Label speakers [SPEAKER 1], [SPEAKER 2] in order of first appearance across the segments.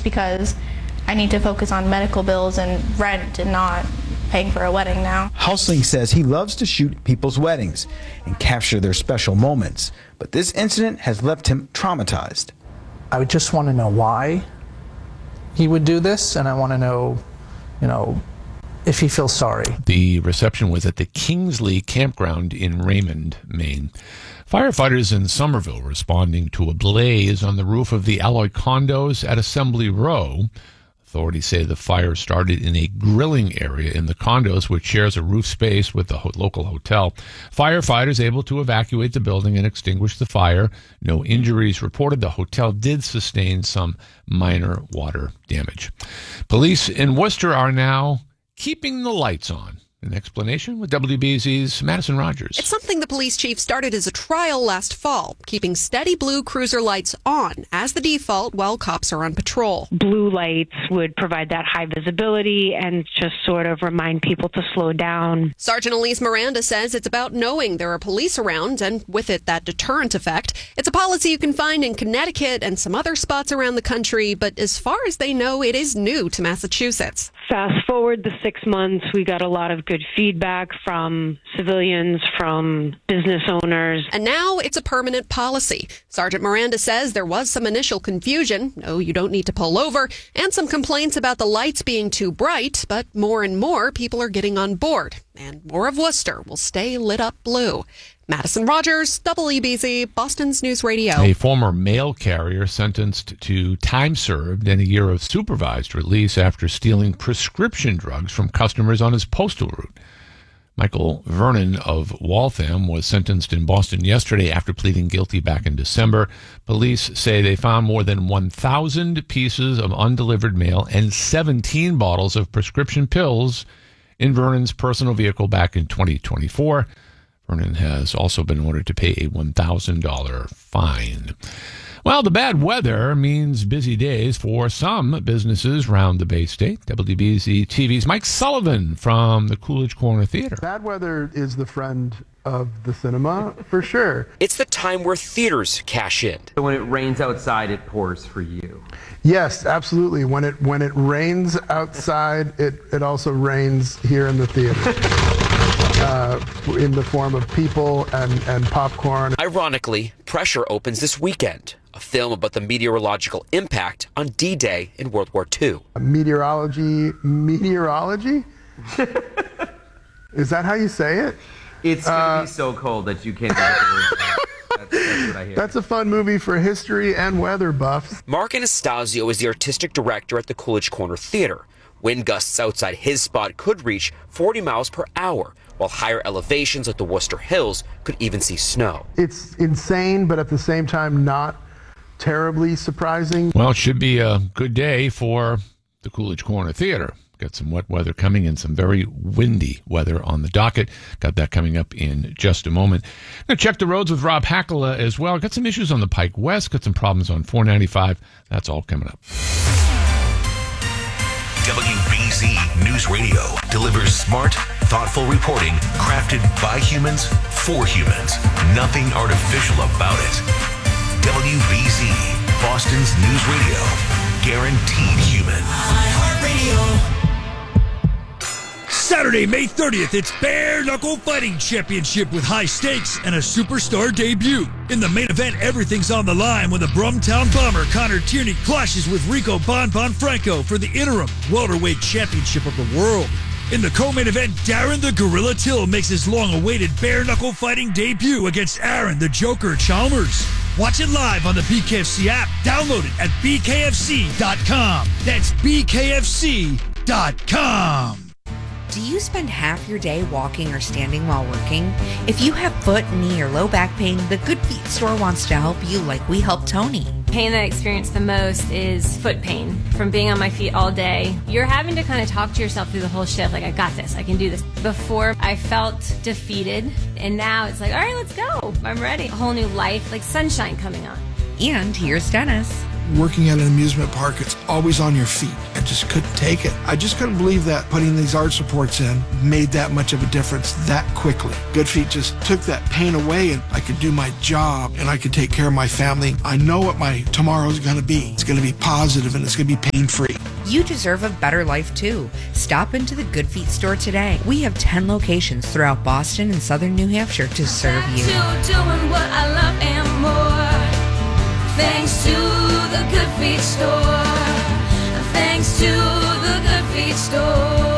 [SPEAKER 1] just because I need to focus on medical bills and rent and not paying for a wedding now.
[SPEAKER 2] Hausling says he loves to shoot people's weddings and capture their special moments, but this incident has left him traumatized.
[SPEAKER 3] I would just want to know why he would do this, and I want to know, if he feels sorry.
[SPEAKER 4] The reception was at the Kingsley Campground in Raymond, Maine. Firefighters in Somerville responding to a blaze on the roof of the Alloy condos at Assembly Row. Authorities say the fire started in a grilling area in the condos, which shares a roof space with the local hotel. Firefighters able to evacuate the building and extinguish the fire. No injuries reported. The hotel did sustain some minor water damage. Police in Worcester are now keeping the lights on. An explanation with WBZ's Madison Rogers.
[SPEAKER 5] It's something the police chief started as a trial last fall, keeping steady blue cruiser lights on as the default while cops are on patrol.
[SPEAKER 6] Blue lights would provide that high visibility and just sort of remind people to slow down.
[SPEAKER 5] Sergeant Elise Miranda says it's about knowing there are police around and with it that deterrent effect. It's a policy you can find in Connecticut and some other spots around the country, but as far as they know, it is new to Massachusetts.
[SPEAKER 6] Fast forward the 6 months, we got a lot of good feedback from civilians, from business owners.
[SPEAKER 5] And now it's a permanent policy. Sergeant Miranda says there was some initial confusion. No, you don't need to pull over, and some complaints about the lights being too bright, but more and more people are getting on board. And more of Worcester will stay lit up blue. Madison Rogers, WBZ, Boston's News Radio.
[SPEAKER 4] A former mail carrier sentenced to time served and a year of supervised release after stealing prescription drugs from customers on his postal route. Michael Vernon of Waltham was sentenced in Boston yesterday after pleading guilty back in December. Police say they found more than 1,000 pieces of undelivered mail and 17 bottles of prescription pills in Vernon's personal vehicle back in 2024. Vernon has also been ordered to pay a $1,000 fine. Well, the bad weather means busy days for some businesses around the Bay State. WBZ TV's Mike Sullivan from the Coolidge Corner Theater.
[SPEAKER 7] Bad weather is the friend of the cinema, for sure.
[SPEAKER 8] It's the time where theaters cash in.
[SPEAKER 9] So when it rains outside, it pours for you.
[SPEAKER 7] Yes, absolutely. When it rains outside, it also rains here in the theater. In the form of people and popcorn.
[SPEAKER 8] Ironically, Pressure opens this weekend, a film about the meteorological impact on D-Day in World War II.
[SPEAKER 7] Meteorology? Is that how you say it?
[SPEAKER 9] It's going to be so cold that you can't get the words out. That's what I hear.
[SPEAKER 7] That's a fun movie for history and weather buffs.
[SPEAKER 8] Mark Anastasio is the artistic director at the Coolidge Corner Theater. Wind gusts outside his spot could reach 40 miles per hour, while higher elevations like the Worcester Hills could even see snow.
[SPEAKER 7] It's insane, but at the same time not terribly surprising.
[SPEAKER 4] Well, it should be a good day for the Coolidge Corner Theater. Got some wet weather coming and some very windy weather on the docket. Got that coming up in just a moment. I'm going to check the roads with Rob Hackala as well. Got some issues on the Pike West. Got some problems on 495. That's all coming up.
[SPEAKER 10] WBZ News Radio delivers smart, thoughtful reporting crafted by humans for humans. Nothing artificial about it. WBZ, Boston's News Radio. Guaranteed human.
[SPEAKER 11] iHeartRadio. Saturday, May 30th, it's Bare Knuckle Fighting Championship with high stakes and a superstar debut. In the main event, everything's on the line when the Brumtown Bomber Connor Tierney clashes with Rico Bon Franco for the interim welterweight championship of the world. In the co-main event, Darren the Gorilla Till makes his long-awaited bare knuckle fighting debut against Aaron the Joker Chalmers. Watch it live on the BKFC app. Download it at bkfc.com. That's bkfc.com.
[SPEAKER 12] Do you spend half your day walking or standing while working? If you have foot, knee, or low back pain, the Good Feet store wants to help you like we helped Tony.
[SPEAKER 13] Pain that I experience the most is foot pain from being on my feet all day. You're having to kind of talk to yourself through the whole shift, like, I got this, I can do this. Before, I felt defeated, and now it's like, all right, let's go. I'm ready. A whole new life, like sunshine coming on.
[SPEAKER 12] And here's Dennis.
[SPEAKER 14] working at an amusement park, it's always on your feet. I just couldn't take it. I just couldn't believe that putting these arch supports in made that much of a difference that quickly. Good Feet just took that pain away, and I could do my job and I could take care of my family. I know what my tomorrow is going to be. It's going to be positive and it's going to be pain-free.
[SPEAKER 12] You deserve a better life too. Stop into the Good Feet store today. We have 10 locations throughout Boston and southern New Hampshire to serve you.
[SPEAKER 15] Doing what I love and more. Thanks to the Good Feet store. Thanks to the Good Feet store.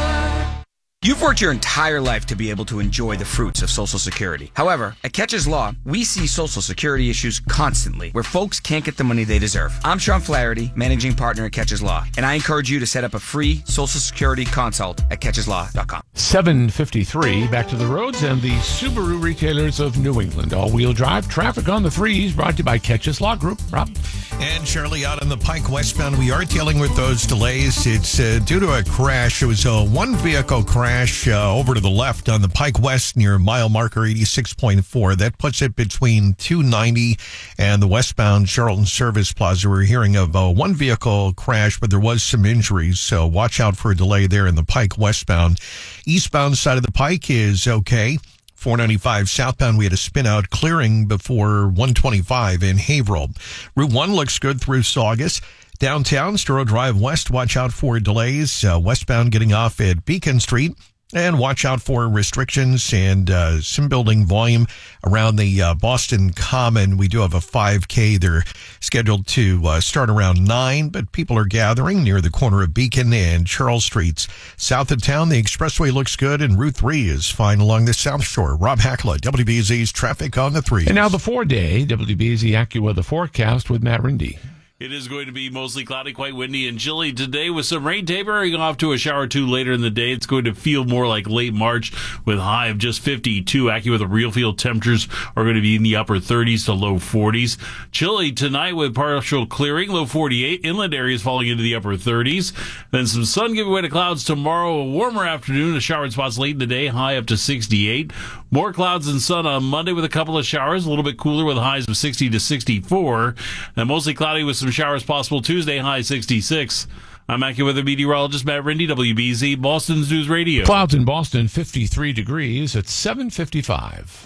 [SPEAKER 16] You've worked your entire life to be able to enjoy the fruits of Social Security. However, at Catches Law, we see Social Security issues constantly where folks can't get the money they deserve. I'm Sean Flaherty, managing partner at Catches Law, and I encourage you to set up a free Social Security consult at catcheslaw.com.
[SPEAKER 4] 7:53, back to the roads and the Subaru retailers of New England. All-wheel drive traffic on the threes, brought to you by Catches Law Group. Rob?
[SPEAKER 17] And Shirley, out on the Pike westbound, we are dealing with those delays. It's due to a crash. It was a one-vehicle crash over to the left on the Pike West near mile marker 86.4. That puts it between 290 and the westbound Charlton Service Plaza. We're hearing of a one-vehicle crash, but there was some injuries, so watch out for a delay there in the Pike westbound. Eastbound side of the Pike is okay. 495 southbound, we had a spin out clearing before 125 in Haverhill. Route 1 looks good through Saugus. Downtown, Storrow Drive West, watch out for delays. Westbound getting off at Beacon Street. And watch out for restrictions and some building volume around the Boston Common. We do have a 5K. They're scheduled to start around 9, but people are gathering near the corner of Beacon and Charles Streets. South of town, the expressway looks good, and Route 3 is fine along the South Shore. Rob Hackla, WBZ's Traffic on the 3.
[SPEAKER 4] And now the 4-day WBZ AccuWeather forecast with Matt Rindy.
[SPEAKER 18] It is going to be mostly cloudy, quite windy and chilly today with some rain tapering off to a shower or two later in the day. It's going to feel more like late March with a high of just 52. AccuWeather real field temperatures are going to be in the upper 30s to low 40s. Chilly tonight with partial clearing, low 48. Inland areas falling into the upper 30s. Then some sun giving way to clouds tomorrow. A warmer afternoon, a shower in spots late in the day, high up to 68. More clouds and sun on Monday with a couple of showers, a little bit cooler with highs of 60 to 64. And mostly cloudy with some showers possible Tuesday, high 66. I'm AccuWeather meteorologist Matt Rindy, WBZ, Boston's News Radio.
[SPEAKER 4] Clouds in Boston, 53 degrees at 7:55.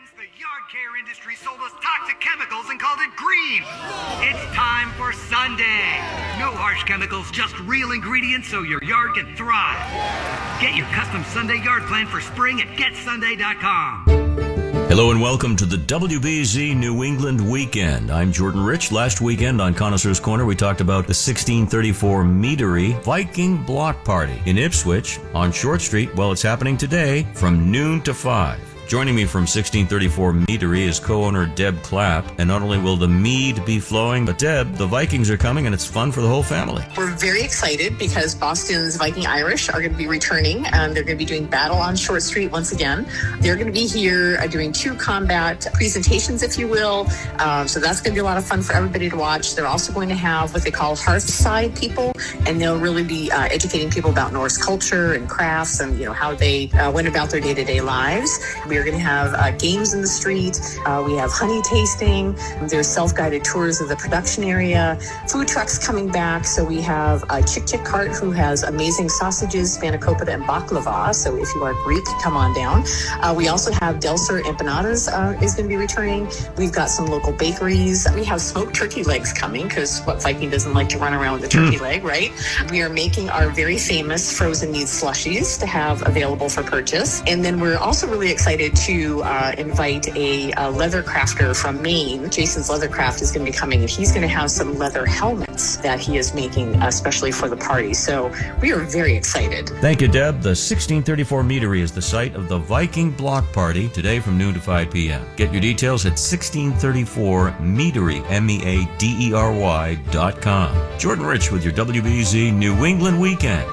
[SPEAKER 19] Toxic chemicals and called it green. It's time for Sunday. No harsh chemicals, just real ingredients so your yard can thrive. Get your custom Sunday yard plan for spring at getsunday.com.
[SPEAKER 20] Hello and welcome to the WBZ New England Weekend. I'm Jordan Rich. Last weekend on Connoisseur's Corner, we talked about the 1634 Meadery Viking Block Party in Ipswich on Short Street. Well, it's happening today from noon to 5. Joining me from 1634 Meadery is co-owner Deb Clapp. And not only will the mead be flowing, but Deb, the Vikings are coming and it's fun for the whole family.
[SPEAKER 21] We're very excited because Boston's Viking Irish are going to be returning. They're going to be doing Battle on Short Street once again. They're going to be here doing 2 combat presentations, if you will. So that's going to be a lot of fun for everybody to watch. They're also going to have what they call Hearthside people, and they'll really be educating people about Norse culture and crafts and how they went about their day-to-day lives. We're going to have games in the street. We have honey tasting. There's self-guided tours of the production area. Food trucks coming back. So we have Chick Chick Cart, who has amazing sausages, spanakopita, and baklava. So if you are Greek, come on down. We also have Del Sur Empanadas is going to be returning. We've got some local bakeries. We have smoked turkey legs coming because what Viking doesn't like to run around with a turkey leg, right? We are making our very famous frozen meat slushies to have available for purchase. And then we're also really excited to invite a leather crafter from Maine. Jason's Leather Craft is going to be coming, and he's going to have some leather helmets that he is making especially for the party. So we are very excited.
[SPEAKER 20] Thank you, Deb. The 1634 Meadery is the site of the Viking Block Party today from noon to 5 p.m. Get your details at 1634meadery, MEADERY.com. Jordan Rich with your WBZ New England Weekend.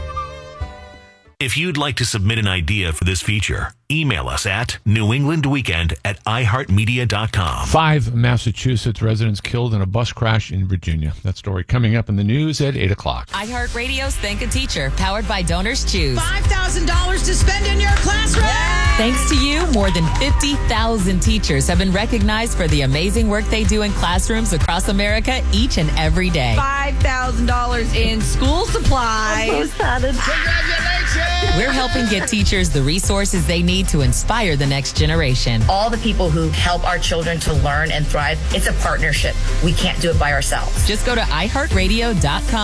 [SPEAKER 10] If you'd like to submit an idea for this feature, email us at newenglandweekend@iheartmedia.com.
[SPEAKER 4] 5 Massachusetts residents killed in a bus crash in Virginia. That story coming up in the news at 8 o'clock.
[SPEAKER 22] iHeartRadio's Thank a Teacher, powered by Donors Choose.
[SPEAKER 23] $5,000 to spend in your classroom.
[SPEAKER 1] Thanks to you, more than 50,000 teachers have been recognized for the amazing work they do in classrooms across America each and every day.
[SPEAKER 22] $5,000 in school supplies.
[SPEAKER 1] I'm so excited.
[SPEAKER 22] Congratulations!
[SPEAKER 1] We're helping get teachers the resources they need to inspire the next generation.
[SPEAKER 23] All the people who help our children to learn and thrive, it's a partnership. We can't do it by ourselves.
[SPEAKER 1] Just go to iHeartRadio.com.